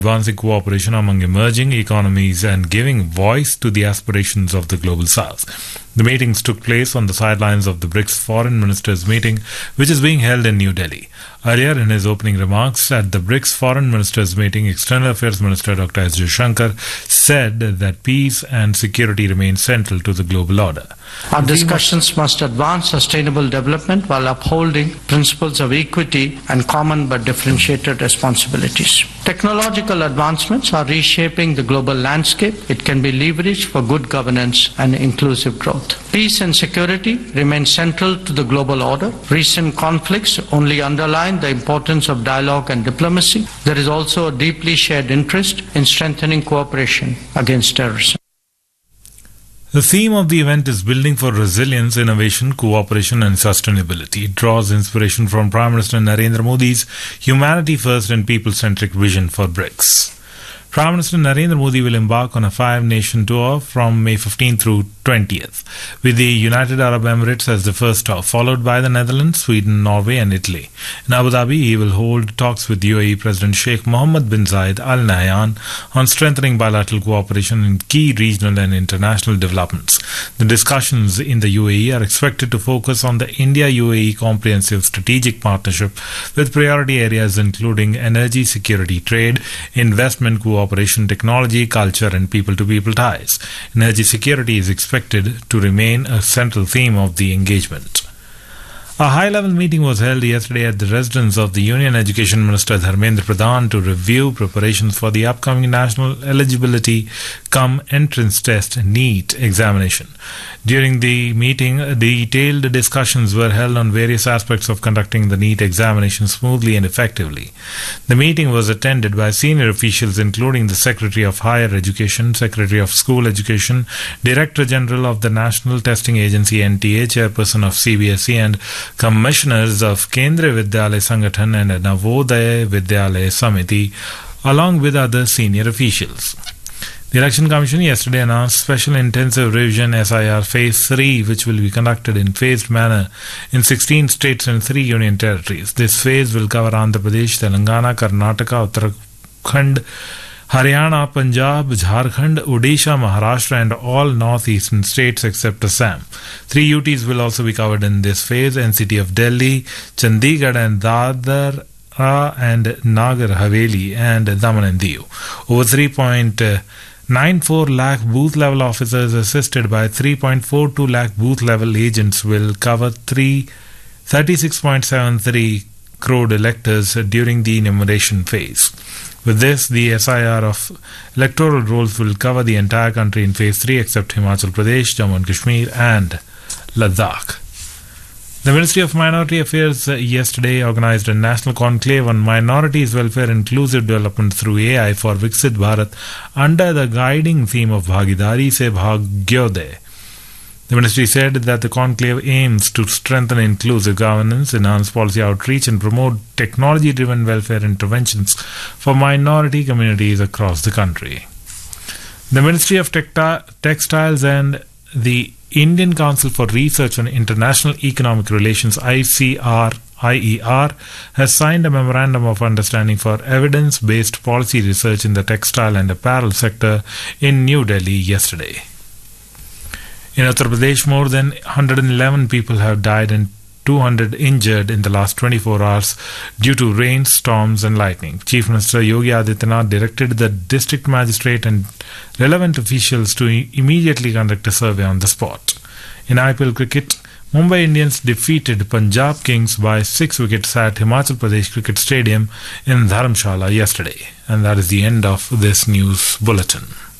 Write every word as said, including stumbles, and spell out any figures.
advancing cooperation among emerging economies and giving voice to the aspirations of the global south. The meetings took place on the sidelines of the BRICS Foreign Ministers meeting, which is being held in New Delhi. Earlier, in his opening remarks at the BRICS Foreign Ministers meeting, External Affairs Minister Doctor S. Jaishankar said that peace and security remain central to the global order. Our discussions must advance sustainable development while upholding principles of equity and common but differentiated responsibilities. Technological advancements are reshaping the global landscape. It can be leveraged for good governance and inclusive growth. Peace and security remain central to the global order. Recent conflicts only underline the importance of dialogue and diplomacy. There is also a deeply shared interest in strengthening cooperation against terrorism. The theme of the event is Building for Resilience, Innovation, Cooperation and Sustainability. It draws inspiration from Prime Minister Narendra Modi's Humanity First and People-Centric vision for BRICS. Prime Minister Narendra Modi will embark on a five-nation tour from May fifteenth through twentieth, with the United Arab Emirates as the first stop, followed by the Netherlands, Sweden, Norway and Italy. In Abu Dhabi, he will hold talks with U A E President Sheikh Mohammed bin Zayed Al Nahyan on strengthening bilateral cooperation in key regional and international developments. The discussions in the U A E are expected to focus on the India-U A E Comprehensive Strategic Partnership, with priority areas including energy, security, trade, investment, cooperation, Cooperation, technology, culture and people-to-people ties. Energy security is expected to remain a central theme of the engagement. A high-level meeting was held yesterday at the residence of the Union Education Minister Dharmendra Pradhan to review preparations for the upcoming National Eligibility Cum Entrance Test (NEET) examination. During the meeting, detailed discussions were held on various aspects of conducting the NEET examination smoothly and effectively. The meeting was attended by senior officials including the Secretary of Higher Education, Secretary of School Education, Director General of the National Testing Agency N T A, Chairperson of C B S E and Commissioners of Kendriya Vidyalaya Sangathan and Navodaya Vidyalaya Samiti, along with other senior officials. The Election Commission yesterday announced Special Intensive Revision S I R Phase three, which will be conducted in phased manner in sixteen states and three union territories. This phase will cover Andhra Pradesh, Telangana, Karnataka, Uttarakhand, Haryana, Punjab, Jharkhand, Odisha, Maharashtra and all northeastern states except Assam. Three U Ts will also be covered in this phase: N C T of Delhi, Chandigarh and Dadar and Nagar Haveli and Daman and Diu. Over three point nine four lakh booth level officers assisted by three point four two lakh booth level agents will cover thirty-six point seven three crore electors during the enumeration phase. With this, the S I R of electoral rolls will cover the entire country in phase three except Himachal Pradesh, Jammu and Kashmir and Ladakh. The Ministry of Minority Affairs yesterday organized a national conclave on minorities' welfare inclusive development through A I for Viksit Bharat under the guiding theme of Bhagidari Se Bhagyodaya. The ministry said that the conclave aims to strengthen inclusive governance, enhance policy outreach and promote technology-driven welfare interventions for minority communities across the country. The Ministry of Texti- Textiles and the Indian Council for Research on International Economic Relations I C R I E R has signed a memorandum of understanding for evidence-based policy research in the textile and apparel sector in New Delhi yesterday. In Uttar Pradesh, more than one hundred eleven people have died and two hundred injured in the last twenty-four hours due to rain, storms and lightning. Chief Minister Yogi Adityanath directed the district magistrate and relevant officials to immediately conduct a survey on the spot. In I P L cricket, Mumbai Indians defeated Punjab Kings by six wickets at Himachal Pradesh Cricket Stadium in Dharamshala yesterday. And that is the end of this news bulletin.